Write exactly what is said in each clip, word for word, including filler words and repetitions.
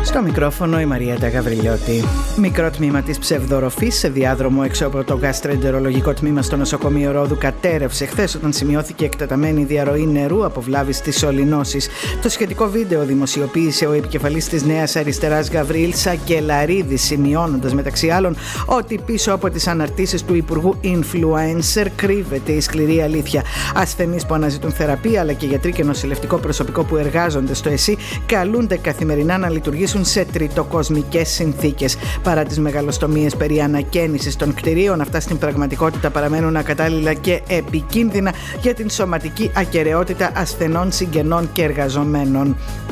Στο μικρόφωνο η Μαριάντα Γαβριλιώτη. Μικρό τμήμα της ψευδορροφής σε διάδρομο έξω από το γαστροεντερολογικό τμήμα στο νοσοκομείο Ρόδου κατέρευσε χθες όταν σημειώθηκε εκτεταμένη διαρροή νερού από βλάβης της σωληνώσης. Το σχετικό βίντεο δημοσιοποίησε ο επικεφαλής της Νέας Αριστεράς Γαβριήλ Σακελαρίδης, σημειώνοντας μεταξύ άλλων ότι πίσω από τις αναρτήσεις του Υπουργού Influencer κρύβεται η σκληρή αλήθεια. Ασθενείς που αναζητούν θεραπεία αλλά και γιατροί και νοσηλευτικό προσωπικό που εργάζονται στο ΕΣΥ καλούνται καθημερινά να λειτουργήσουν σε τριτοκοσμικές συνθήκες. Παρά τις μεγαλοστομίες περί ανακαίνησης των κτηρίων, αυτά στην πραγματικότητα παραμένουν ακατάλληλα και επικίνδυνα για την σωματική ακεραιότητα ασθενών, συγγενών και εργαζομένων.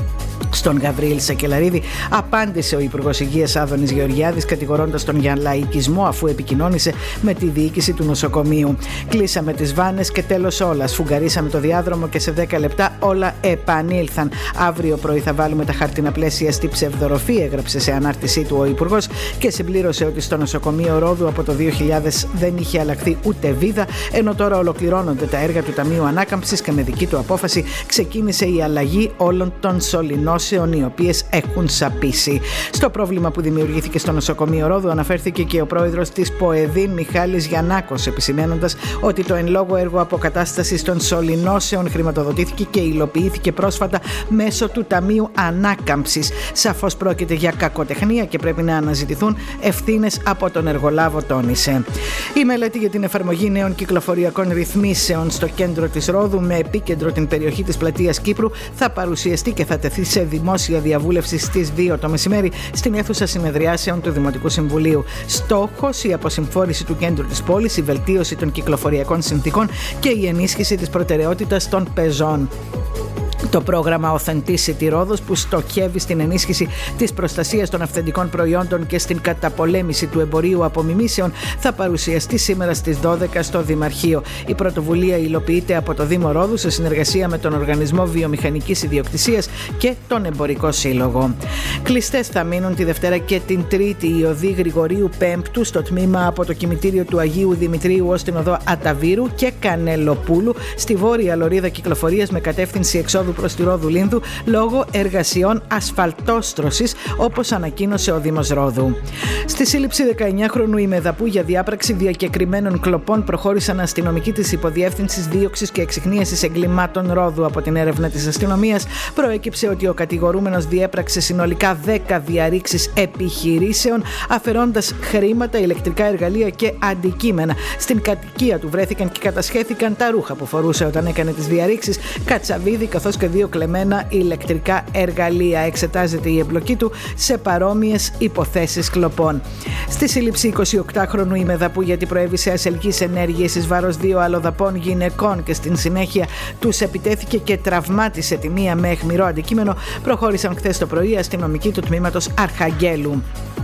Στον Γαβριήλ Σακελαρίδη απάντησε ο Υπουργός Υγείας Άδωνης Γεωργιάδης, κατηγορώντας τον για λαϊκισμό αφού επικοινώνησε με τη διοίκηση του νοσοκομείου. Κλείσαμε τις βάνες και τέλος όλα. Σφουγγαρίσαμε το διάδρομο και σε δέκα λεπτά όλα επανήλθαν. Αύριο πρωί θα βάλουμε τα χάρτινα πλαίσια στη ψευδορροφή, έγραψε σε ανάρτησή του ο Υπουργός και συμπλήρωσε ότι στο νοσοκομείο Ρόδου από το δύο χιλιάδες δεν είχε αλλάχθει ούτε βίδα, ενώ τώρα ολοκληρώνονται τα έργα του Ταμείου Ανάκαμψης και με δική του απόφαση ξεκίνησε η αλλαγή όλων των σωληνώσεων οι οποίες έχουν σαπίσει. Στο πρόβλημα που δημιουργήθηκε στο νοσοκομείο Ρόδου αναφέρθηκε και ο πρόεδρος της ΠΟΕΔΗΝ Μιχάλης Γιαννάκος, επισημαίνοντας ότι το εν λόγω έργο αποκατάστασης των σωληνώσεων χρηματοδοτήθηκε και υλοποιήθηκε πρόσφατα μέσω του Ταμείου Ανάκαμψης. Σαφώς πρόκειται για κακοτεχνία και πρέπει να αναζητηθούν ευθύνες από τον εργολάβο, τόνισε. Η μελέτη για την εφαρμογή νέων κυκλοφοριακών ρυθμίσεων στο κέντρο της Ρόδου, με επίκεντρο την περιοχή της Πλατείας Κύπρου, θα παρουσιαστεί και θα τεθεί σε δημόσια διαβούλευση στις δύο το μεσημέρι στην αίθουσα συνεδριάσεων του Δημοτικού Συμβουλίου. Στόχος η αποσυμφόρηση του κέντρου της πόλης, η βελτίωση των κυκλοφοριακών συνθήκων και η ενίσχυση της προτεραιότητας των πεζών. Το πρόγραμμα Authenticity Ρόδος, που στοχεύει στην ενίσχυση της προστασίας των αυθεντικών προϊόντων και στην καταπολέμηση του εμπορίου απομιμήσεων, θα παρουσιαστεί σήμερα στις δώδεκα στο Δημαρχείο. Η πρωτοβουλία υλοποιείται από το Δήμο Ρόδου σε συνεργασία με τον Οργανισμό Βιομηχανικής Ιδιοκτησίας και τον Εμπορικό Σύλλογο. Κλειστές θα μείνουν τη Δευτέρα και την Τρίτη οι οδοί Γρηγορίου Πέμπτου στο τμήμα από το κημητήριο του Αγίου Δημητρίου ως την οδό Αταβύρου και Κανελοπούλου στη βόρεια λωρίδα κυκλοφορίας με κατεύθυνση εξόδου προς τη Ρόδου Λίνδου λόγω εργασιών ασφαλτόστρωσης, όπως ανακοίνωσε ο Δήμος Ρόδου. Στη σύλληψη δεκαεννιάχρονου ημεδαπού για διάπραξη διακεκριμένων κλοπών προχώρησαν αστυνομικοί της Υποδιεύθυνσης Δίωξης και Εξιχνίασης Εγκλημάτων Ρόδου. Από την έρευνα της αστυνομίας προέκυψε ότι ο κατηγορούμενος διέπραξε συνολικά δέκα διαρρήξεις επιχειρήσεων, αφαιρώντας χρήματα, ηλεκτρικά εργαλεία και αντικείμενα. Στην κατοικία του βρέθηκαν και κατασχέθηκαν τα ρούχα που φορούσε όταν έκανε τις διαρρήξεις, κατσαβίδι καθώς και δύο κλεμμένα ηλεκτρικά εργαλεία. Εξετάζεται η εμπλοκή του σε παρόμοιες υποθέσεις κλοπών. Στη σύλληψη εικοσιοκτάχρονου ημεδαπού γιατί προέβησε ασελκείς ενέργειες εις βάρος δύο αλλοδαπών γυναικών και στην συνέχεια τους επιτέθηκε και τραυμάτισε τη μία με αιχμηρό αντικείμενο, προχώρησαν χθες το πρωί αστυνομικοί του τμήματος Αρχαγγέλου.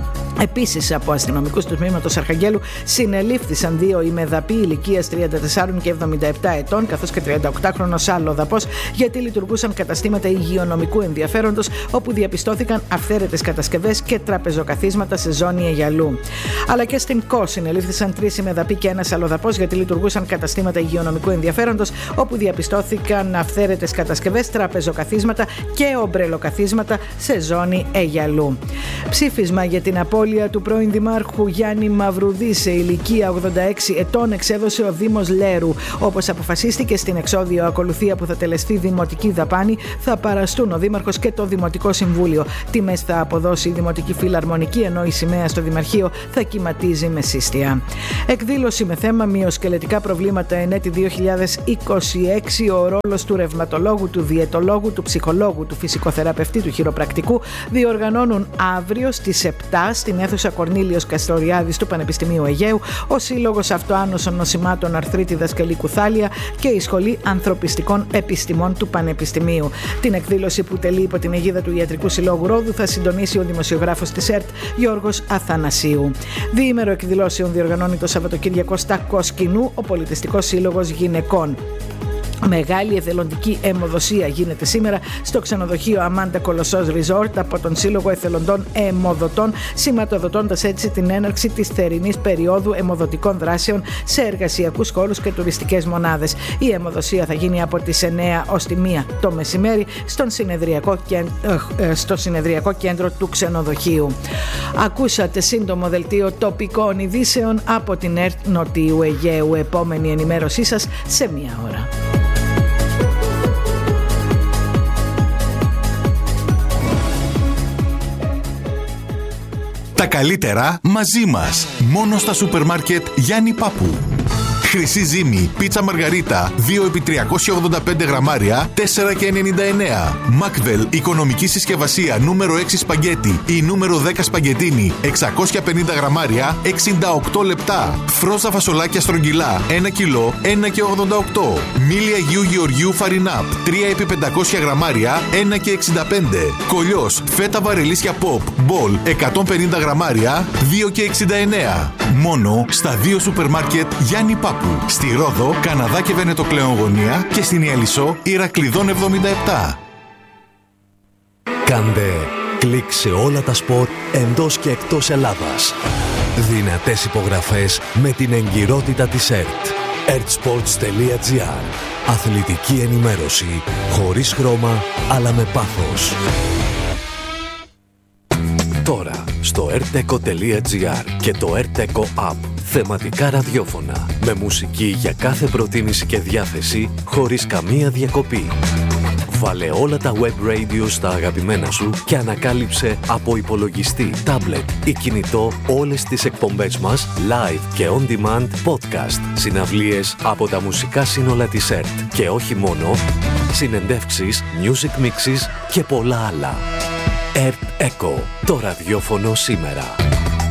Επίσης, από αστυνομικούς του τμήματος Αρχαγγέλου συνελήφθησαν δύο ημεδαποί ηλικίας τριάντα τέσσερα και εβδομήντα επτά ετών, καθώς και τριανταοκτάχρονος αλλοδαπός, γιατί λειτουργούσαν καταστήματα υγειονομικού ενδιαφέροντος, όπου διαπιστώθηκαν αυθαίρετες κατασκευές και τραπεζοκαθίσματα σε ζώνη Αιγιαλού. Αλλά και στην ΚΟ συνελήφθησαν τρεις ημεδαποί και ένας αλλοδαπός, γιατί λειτουργούσαν καταστήματα υγειονομικού ενδιαφέροντος, όπου διαπιστώθηκαν αυθαίρετες κατασκευές, τραπεζοκαθίσματα και ομπρελοκαθίσματα σε ζώνη Αιγιαλού. Ψήφισμα για την απόλυτη του πρώην Δημάρχου Γιάννη Μαυρουδή σε ηλικία ογδόντα έξι ετών εξέδωσε ο Δήμος Λέρου. Όπως αποφασίστηκε στην εξώδιο ακολουθία που θα τελεστεί δημοτική δαπάνη, θα παραστούν ο Δήμαρχος και το Δημοτικό Συμβούλιο. Τιμές θα αποδώσει η Δημοτική Φιλαρμονική, ενώ η σημαία στο Δημαρχείο θα κυματίζει με σύστια. Εκδήλωση με θέμα μυοσκελετικά προβλήματα εν έτη δύο χιλιάδες είκοσι έξι, ο ρόλος του ρευματολόγου, του διαιτολόγου, του ψυχολόγου, του φυσικοθεραπευτή, του χειροπρακτικού διοργανώνουν αύριο στις επτά στην αίθουσα Κορνήλιος Καστοριάδης του Πανεπιστημίου Αιγαίου, ο Σύλλογος Αυτοάνωσων Νοσημάτων Αρθρίτη Δασκαλή Κουθάλια και η Σχολή Ανθρωπιστικών Επιστημών του Πανεπιστημίου. Την εκδήλωση, που τελεί υπό την αιγίδα του Ιατρικού Συλλόγου Ρόδου, θα συντονίσει ο δημοσιογράφος της ΕΡΤ Γιώργος Αθανασίου. Διήμερο εκδηλώσεων διοργανώνει το Σαββατοκύριακο στα Κοσκινού ο Πολιτιστικός Σύλλογος Γυναικών. Μεγάλη εθελοντική αιμοδοσία γίνεται σήμερα στο ξενοδοχείο Αμάντα Κολοσσός Resort από τον Σύλλογο Εθελοντών Αιμοδοτών, σηματοδοτώντας έτσι την έναρξη της θερινής περίοδου αιμοδοτικών δράσεων σε εργασιακούς χώρους και τουριστικές μονάδες. Η αιμοδοσία θα γίνει από τις εννέα ως τη μία το μεσημέρι στον συνεδριακό κέντρο, στο συνεδριακό κέντρο του ξενοδοχείου. Ακούσατε σύντομο δελτίο τοπικών ειδήσεων από την ΕΡΤ Νοτιού Αιγαίου. Επόμενη ενημέρωσή σας σε μία ώρα. Τα καλύτερα μαζί μας. Μόνο στα σούπερ μάρκετ Γιάννη Πάπου. Χρυσή ζύμη, πίτσα μαργαρίτα, δύο επί τριακόσια ογδόντα πέντε γραμμάρια, τέσσερα και ενενήντα εννέα. Μάκβελ, οικονομική συσκευασία νούμερο έξι σπαγκέτι ή νούμερο δέκα σπαγκετίνι, εξακόσια πενήντα γραμμάρια, εξήντα οκτώ λεπτά. Φρόζα φασολάκια στρογγυλά, ένα κιλό, ένα και ογδόντα οκτώ. Μίλι Αγίου Γεωργίου Φαρινάπ, τρία επί πεντακόσια γραμμάρια, ένα και εξήντα πέντε. Κολλιός, φέτα βαρελίσια Pop, Ball, εκατόν πενήντα γραμμάρια, δύο και εξήντα εννέα. Μόνο στα δύο σούπερ μάρκετ Γιάννη Πάπου. Στη Ρόδο, Καναδά και Βενετοκλέον γωνία και στην Ιαλισσό, Ηρακλειδών εβδομήντα επτά. Κάντε κλικ σε όλα τα σπορ εντός και εκτός Ελλάδας. Δυνατές υπογραφές με την εγκυρότητα της ΕΡΤ. ερτ-σπορτς τελεία τζι άρ. Αθλητική ενημέρωση χωρίς χρώμα αλλά με πάθος. Τώρα στο ερτ-εκο τελεία τζι άρ και το ερτ-εκο App. Θεματικά ραδιόφωνα με μουσική για κάθε προτίμηση και διάθεση χωρίς καμία διακοπή. Βάλε όλα τα web radio στα αγαπημένα σου και ανακάλυψε από υπολογιστή, τάμπλετ ή κινητό όλες τις εκπομπές μας live και on demand podcast, συναυλίες από τα μουσικά σύνολα της ΕΡΤ και όχι μόνο, συνεντεύξεις, music mixes και πολλά άλλα. ερτ-εκο, το ραδιόφωνο σήμερα.